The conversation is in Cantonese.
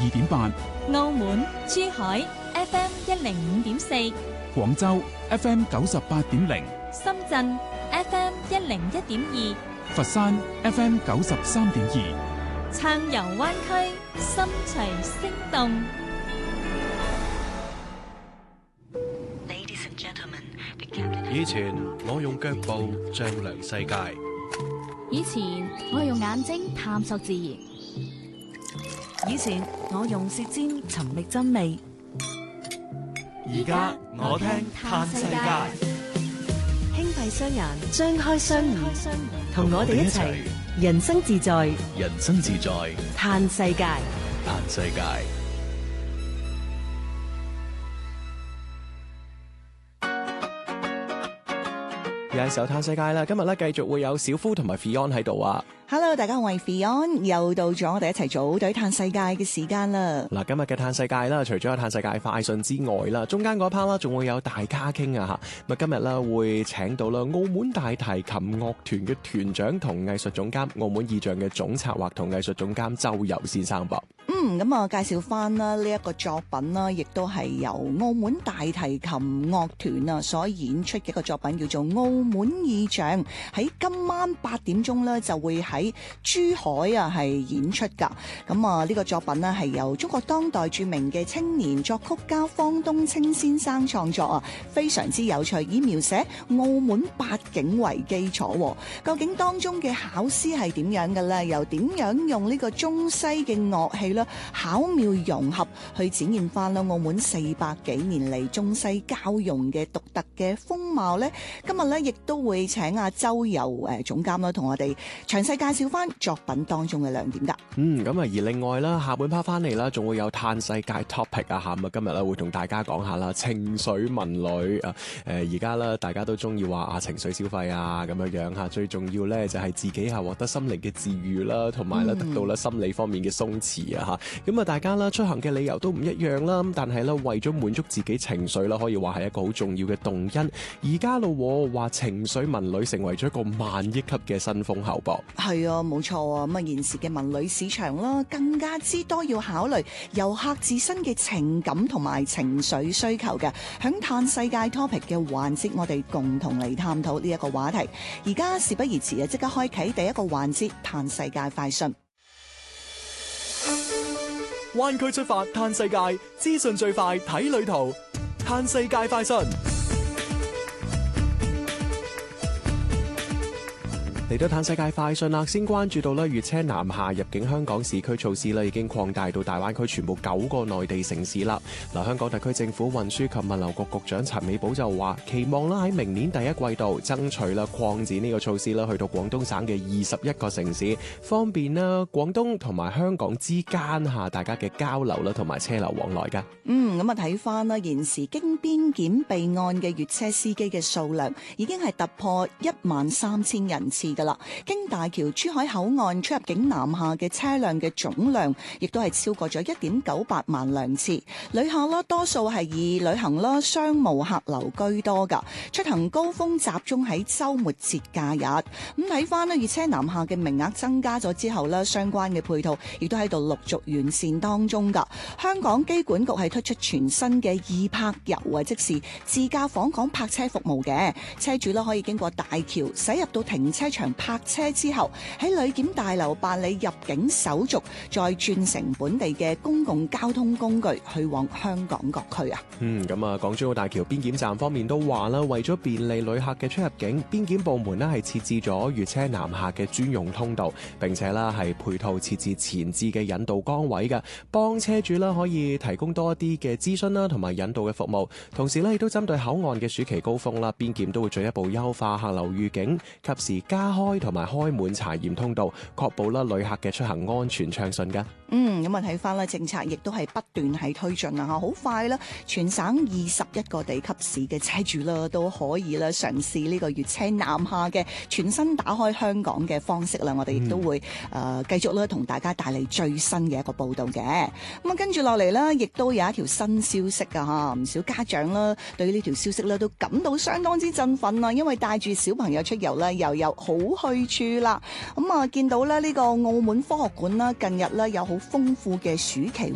92.8， 澳門、珠海 FM 105.4， 廣州 FM 98.0， 深圳 FM 101.2， 佛山 FM 93.2， 暢遊灣區，心隨聲動。 以前我用腳步丈量世界， 以前我用眼睛探索自然， 以前我用舌尖尋覓真味， 而家我聽嘆世界。 輕閉雙眼，張開雙耳，同我哋一齊人生自在， 人生自在， 嘆世界， 嘆世界。又係時候嘆世界啦！今日咧繼續會有小夫同埋 Fion 喺度啊！ Hello， 大家好，我係 Fion， 又到咗我哋一齊組隊嘆世界嘅時間啦。 嗱，今日嘅嘆世界啦，除咗有嘆世界快訊之外啦，中間嗰 part 啦，仲會有大家傾啊吓。咁今日啦會請到啦澳門大提琴樂團嘅團長同藝術總監，澳門意象嘅總策劃同藝術總監周游先生噃。 咁啊，介紹翻啦呢一個作品啦，亦都係由澳門大提琴樂團啊所演出嘅一個作品，叫做《澳門意象》。喺今晚8點鐘咧就會喺珠海啊係演出噶。咁啊呢個作品呢係由中國當代著名嘅青年作曲家方東青先生創作啊，非常之有趣，以描寫澳門8景為基礎。究竟當中嘅巧思係點樣嘅咧？又點樣用呢個中西嘅樂器咧巧妙融合去展現翻啦澳門400幾年嚟中西交融嘅獨特嘅風貌咧？今日咧亦都會請阿周游總監啦，同我哋詳細介紹翻作品當中嘅亮點噶。 咁啊，而另外啦，下半 part 翻嚟啦，仲會有嘆世界 topic 啊吓。咁啊，今日咧會同大家講下啦，情緒文旅啊。而家啦，大家都中意話啊情緒消費啊咁樣樣吓。最重要咧就係自己係獲得心靈嘅治愈啦，同埋咧得到咧心理方面嘅鬆弛啊吓。咁啊，大家啦出行嘅理由都唔一樣啦。咁但係咧為咗滿足自己情緒啦，可以話係一個好重要嘅動因。而家咯話情緒文旅成為咗一個萬億級嘅新風口噃。 係啊，冇錯啊。咁啊，現時嘅文旅市場啦，更加之多要考慮遊客自身嘅情感同埋情緒需求嘅。響嘆世界 topic 嘅環節，我哋共同嚟探討呢一個話題。而家事不宜遲啊，即刻開啟第一個環節嘆世界快訊。 灣區出發嘆世界，資訊最快睇旅途，嘆世界快訊。嚟到嘆世界快訊啦，先關注到咧粵車南下入境香港市區措施咧，已經擴大到大灣區全部9個內地城市啦。嗱，香港特區政府運輸及物流局局長陳美寶就話，期望啦喺明年第一季度爭取啦擴展呢個措施啦，去到廣東省嘅21個城市，方便啦廣東同埋香港之間嚇大家嘅交流啦，同埋車流往來㗎。 咁啊睇翻啦，現時經邊檢備案嘅粵車司機嘅數量已經係突破13000人次㗎啦。經大橋珠海口岸出入境南下嘅車輛嘅總量，亦都係超過咗1.98萬輛次。旅客啦，多數係以旅行啦、商務客流居多㗎。出行高峰集中喺週末節假日。咁睇翻咧，粵車南下嘅名額增加咗之後咧，相關嘅配套亦都喺度陸續完善當中㗎。香港機管局係推出全新嘅易泊遊啊，即是自駕訪港泊車服務嘅。車主啦可以經過大橋駛入到停車場泊車之後，喺旅檢大樓辦理入境手續，再轉乘本地嘅公共交通工具去往香港各區啊。 咁啊，港珠澳大橋邊檢站方面都話啦，為咗便利旅客嘅出入境，邊檢部門呢係設置咗粵車南下嘅專用通道，並且啦係配套設置前置嘅引導崗位嘅，幫車主啦可以提供多啲嘅諮詢啦同埋引導嘅服務。同時呢亦都針對口岸嘅暑期高峰啦，邊檢都會進一步優化客流預警，及時加開同埋開滿查驗通道，確保啦旅客嘅出行安全暢順㗎。 咁啊睇翻啦，政策亦都係不斷係推進啊！好快啦，全省21個地級市嘅車主啦都可以啦嘗試呢個粵車南下嘅全新打開香港嘅方式啦。我哋亦都會繼續啦同大家帶嚟最新嘅一個報導嘅。咁啊跟住落嚟呢，亦都有一條新消息㗎嚇，唔少家長啦對呢條消息咧都感到相當之振奮啊，因為帶住小朋友出遊咧又有好去處啦。咁啊見到咧呢個澳門科學館啦，近日咧有好豐富嘅暑期